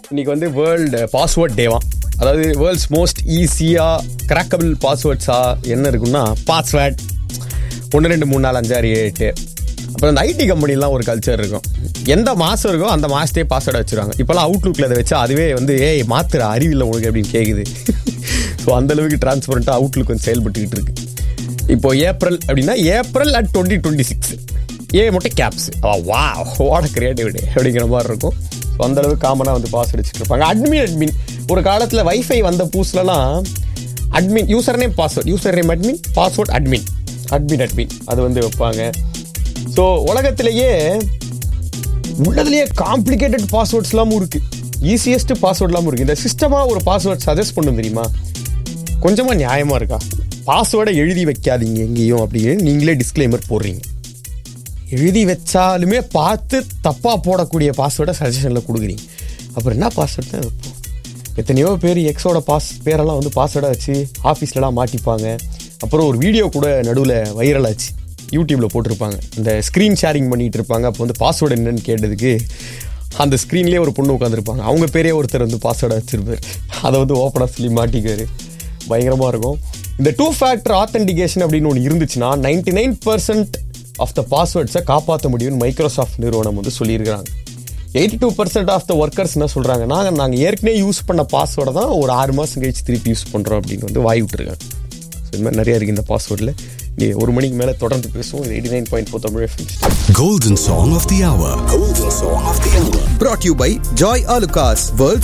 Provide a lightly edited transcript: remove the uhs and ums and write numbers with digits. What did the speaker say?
இன்னைக்கு வந்து world password டேவா. அதாவது வேர்ல்ட்ஸ் மோஸ்ட் ஈஸியாக கிராக்கபிள் பாஸ்வேர்ட்ஸாக என்ன இருக்குன்னா பாஸ்வேர்ட் 1 2 3 4 5 6 7 8. அப்புறம் அந்த ஐடி கம்பெனிலாம் ஒரு கல்ச்சர் இருக்கும். எந்த மாதம் இருக்கோ அந்த மாதத்தே பாஸ்வேர்டை வச்சுருவாங்க. இப்போலாம் அவுட்லுக்கில் அதை வச்சா அதுவே வந்து மாத்திர அறிவில்லை உங்களுக்கு அப்படின்னு கேட்குது. ஸோ அந்தளவுக்கு டிரான்ஸ்பரண்ட்டாக அவுட்லுக் வந்து செயல்பட்டுக்கிட்டு இருக்கு. இப்போ ஏப்ரல் அப்படின்னா ஏப்ரல் at 2026 மட்டும் கேப்ஸ். வா வாட கிரியேட்டிவிட்டி அப்படிங்கிற மாதிரி இருக்கும். ஸோ அந்தளவுக்கு காமனாக வந்து பாஸ்வேர்டு வச்சுட்டு இருப்பாங்க. அட்மின் ஒரு காலத்தில் வைஃபை வந்த புதுசுலலாம் admin user name password, user name admin, password admin அது வந்து வைப்பாங்க. ஸோ உலகத்திலேயே உள்ளதுலேயே காம்ப்ளிகேட்டட் பாஸ்வேர்ட்ஸ்லாமும் இருக்குது, ஈஸியஸ்ட் பாஸ்வேர்ட்லாமும் இருக்குது. இந்த சிஸ்டமாக ஒரு பாஸ்வேர்ட் சஜஸ்ட் பண்ணும் தெரியுமா? கொஞ்சமாக நியாயமாக இருக்கா? பாஸ்வேர்டை எழுதி வைக்காதீங்க எங்கேயும் அப்படின்னு நீங்களே டிஸ்க்ளைமர் போடுறீங்க. எழுதி வச்சாலுமே பார்த்து தப்பாக போடக்கூடிய பாஸ்வேர்டை சஜஷனில் கொடுக்குறீங்க. அப்புறம் என்ன பாஸ்வேர்ட் தான் வைப்போம்? எத்தனையோ பேர் எக்ஸோட பேரெல்லாம் வந்து பாஸ்வேர்டாக வச்சு ஆஃபீஸ்லலாம் மாட்டிப்பாங்க. அப்புறம் ஒரு வீடியோ கூட நடுவில் வைரல் ஆச்சு, யூடியூப்பில் போட்டிருப்பாங்க. இந்த ஸ்க்ரீன் ஷேரிங் பண்ணிகிட்டு இருப்பாங்க. அப்போ வந்து பாஸ்வேர்டு என்னன்னு கேட்டதுக்கு அந்த ஸ்க்ரீன்லேயே ஒரு பொண்ணு உட்காந்துருப்பாங்க. அவங்க பேரே ஒருத்தர் வந்து பாஸ்வேர்டை வச்சுருப்பார். அதை வந்து ஓப்பனாக சொல்லி மாட்டிக்காரு. பயங்கரமாக இருக்கும். இந்த 2 factor authentication அப்படின்னு ஒன்று இருந்துச்சுன்னா 99% ஆஃப் த பாஸ்வேர்ட்ஸை காப்பாற்ற முடியும்னு மைக்ரோசாஃப்ட் நிறுவனம் வந்து சொல்லியிருக்கிறாங்க. 82% ஆஃப் த ஒர்க்கர்ஸ் என்ன சொல்கிறாங்க, நாங்கள் ஏற்கனவே யூஸ் பண்ண பாஸ்வேர்டை தான் ஒரு 6 மாதம் கழிச்சு திருப்பி யூஸ் பண்ணுறோம் அப்படின்னு வந்து வாய் விட்டுருக்காங்க. ஸோ இது மாதிரி நிறைய இருக்குது இந்த பாஸ்வேர்டில். நீ 1 மணிக்கு மேலே தொடர்ந்து பேசுவோம். இது 89.4 Tamil FM. Golden Song of the Hour. Golden Song of the Hour. Brought to you by Joy Alucas, world's